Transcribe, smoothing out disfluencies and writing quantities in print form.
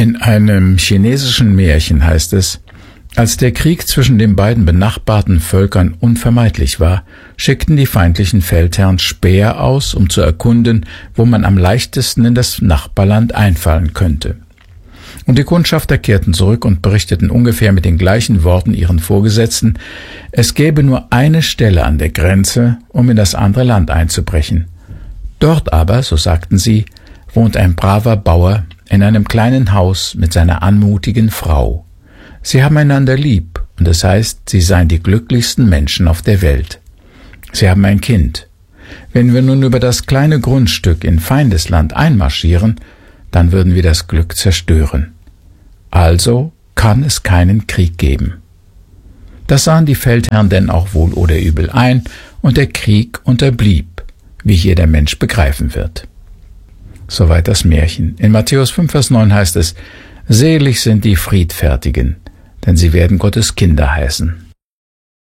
In einem chinesischen Märchen heißt es: Als der Krieg zwischen den beiden benachbarten Völkern unvermeidlich war, schickten die feindlichen Feldherren Späher aus, um zu erkunden, wo man am leichtesten in das Nachbarland einfallen könnte. Und die Kundschafter kehrten zurück und berichteten ungefähr mit den gleichen Worten ihren Vorgesetzten, es gäbe nur eine Stelle an der Grenze, um in das andere Land einzubrechen. Dort aber, so sagten sie, wohnt ein braver Bauer in einem kleinen Haus mit seiner anmutigen Frau. Sie haben einander lieb, und das heißt, sie seien die glücklichsten Menschen auf der Welt. Sie haben ein Kind. Wenn wir nun über das kleine Grundstück in Feindesland einmarschieren, dann würden wir das Glück zerstören. Also kann es keinen Krieg geben. Das sahen die Feldherren denn auch wohl oder übel ein, und der Krieg unterblieb, wie jeder Mensch begreifen wird. Soweit das Märchen. In Matthäus 5, Vers 9 heißt es: Selig sind die Friedfertigen, denn sie werden Gottes Kinder heißen.